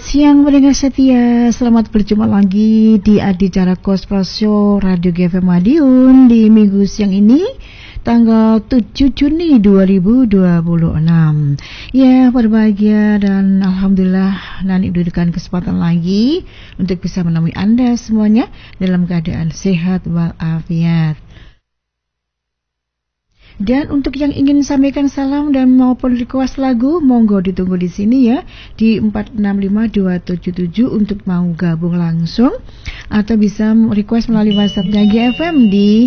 siang pendengar setia, selamat berjumpa lagi di acara Gospel Show Radio GFM Madiun di minggu siang ini, tanggal 7 Juni 2026. Ya, berbahagia dan alhamdulillah Nani diberikan kesempatan lagi untuk bisa menemui Anda semuanya dalam keadaan sehat walafiat. Dan untuk yang ingin sampaikan salam dan maupun request lagu, monggo ditunggu di sini ya di 465277 untuk mau gabung langsung, atau bisa request melalui WhatsApp-nya GFM di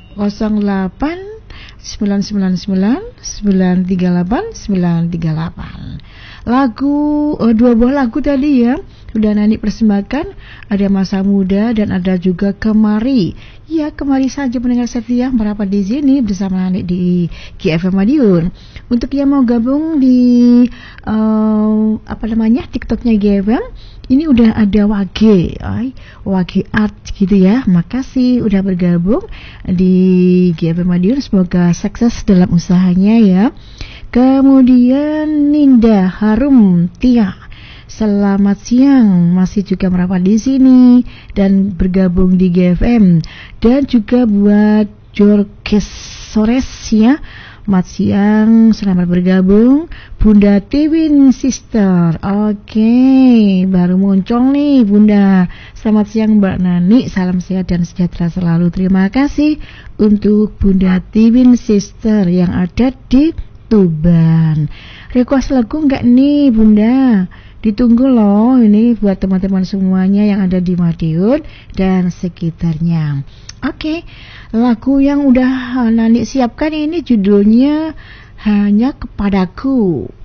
0899938938. Lagu dua buah lagu tadi ya sudah Nani persembahkan, ada Masa Muda dan ada juga Kemari. Ya, kemari saja pendengar setia merapat di sini bersama Nani di GFM Madiun. Untuk yang mau gabung di TikToknya GFM, ini udah ada Wage Art gitu ya. Makasih udah bergabung di GFM Madiun, semoga sukses dalam usahanya ya. Kemudian Ninda Harum Tia, selamat siang, masih juga merapat di sini dan bergabung di GFM. Dan juga buat Jorkes Sores ya, selamat siang, selamat bergabung. Bunda Tiwin Sister, oke, baru muncul nih Bunda. Selamat siang Mbak Nani, salam sehat dan sejahtera selalu. Terima kasih untuk Bunda Tiwin Sister yang ada di Tuban. Request lagu enggak nih Bunda? Ditunggu loh, ini buat teman-teman semuanya yang ada di Madiun dan sekitarnya. Oke, lagu yang udah Nani siapkan ini judulnya Hanya Kepadaku.